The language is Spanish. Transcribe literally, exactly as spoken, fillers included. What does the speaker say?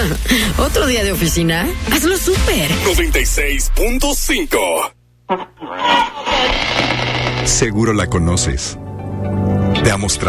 ¿Otro día de oficina? Hazlo súper. noventa y seis punto cinco. Seguro la conoces. Te ha mostrado